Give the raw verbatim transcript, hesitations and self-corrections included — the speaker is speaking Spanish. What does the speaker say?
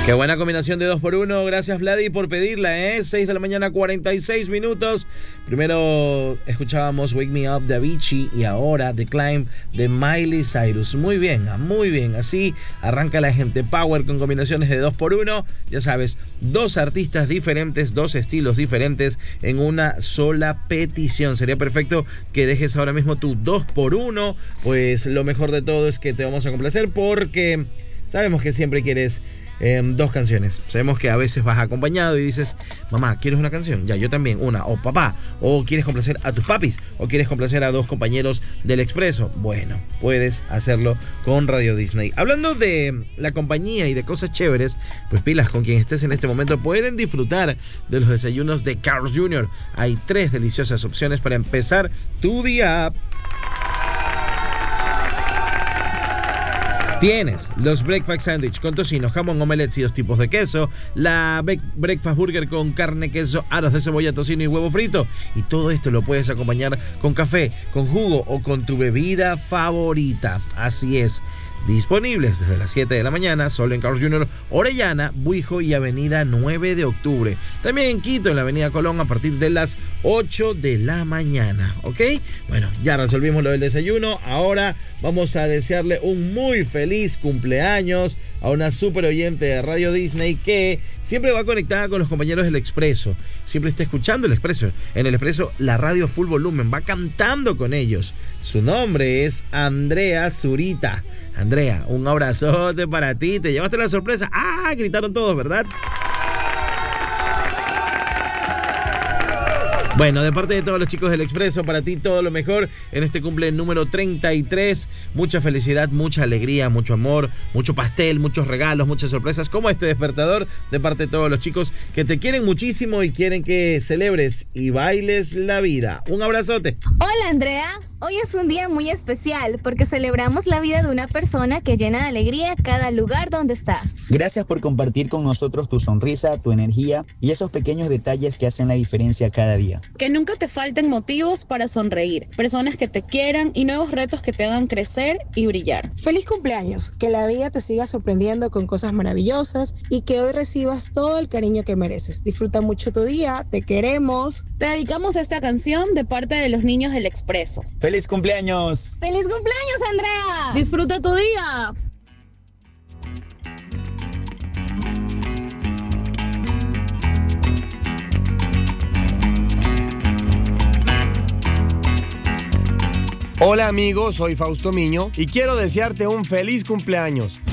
Qué buena combinación de dos por uno. Gracias, Vladi, por pedirla, ¿eh? seis de la mañana, cuarenta y seis minutos. Primero escuchábamos Wake Me Up de Avicii y ahora The Climb de Miley Cyrus. Muy bien, muy bien. Así arranca la gente Power con combinaciones de dos por uno. Ya sabes, dos artistas diferentes, dos estilos diferentes en una sola petición. Sería perfecto que dejes ahora mismo tu dos por uno. Pues lo mejor de todo es que te vamos a complacer porque sabemos que siempre quieres Eh, dos canciones. Sabemos que a veces vas acompañado y dices, mamá, ¿quieres una canción? Ya, yo también, una. O papá, o quieres complacer a tus papis, o quieres complacer a dos compañeros del Expreso. Bueno, puedes hacerlo con Radio Disney. Hablando de la compañía y de cosas chéveres, pues pilas, con quien estés en este momento pueden disfrutar de los desayunos de Carl's junior Hay tres deliciosas opciones para empezar tu día. Tienes los Breakfast Sandwich con tocino, jamón, omelette y dos tipos de queso, la Breakfast Burger con carne, queso, aros de cebolla, tocino y huevo frito. Y todo esto lo puedes acompañar con café, con jugo o con tu bebida favorita. Así es. Disponibles desde las siete de la mañana, solo en Carl's junior, Orellana, Buijo y Avenida nueve de octubre. También en Quito, en la Avenida Colón, a partir de las ocho de la mañana. ¿Ok? Bueno, ya resolvimos lo del desayuno. Ahora vamos a desearle un muy feliz cumpleaños a una super oyente de Radio Disney que siempre va conectada con los compañeros del Expreso. Siempre está escuchando el Expreso. En el Expreso, la radio full volumen, va cantando con ellos. Su nombre es Andrea Zurita. Andrea, un abrazote para ti. ¿Te llevaste la sorpresa? ¡Ah! Gritaron todos, ¿verdad? Bueno, de parte de todos los chicos del Expreso, para ti todo lo mejor en este cumple número treinta y tres. Mucha felicidad, mucha alegría, mucho amor, mucho pastel, muchos regalos, muchas sorpresas, como este despertador, de parte de todos los chicos que te quieren muchísimo y quieren que celebres y bailes la vida. Un abrazote. Hola, Andrea. Hoy es un día muy especial porque celebramos la vida de una persona que llena de alegría cada lugar donde está. Gracias por compartir con nosotros tu sonrisa, tu energía y esos pequeños detalles que hacen la diferencia cada día. Que nunca te falten motivos para sonreír, personas que te quieran y nuevos retos que te hagan crecer y brillar. Feliz cumpleaños, que la vida te siga sorprendiendo con cosas maravillosas y que hoy recibas todo el cariño que mereces. Disfruta mucho tu día, te queremos. Te dedicamos esta canción de parte de los niños del Expreso. ¡Feliz cumpleaños! ¡Feliz cumpleaños, Andrea! ¡Disfruta tu día! Hola amigos, soy Fausto Miño y quiero desearte un feliz cumpleaños.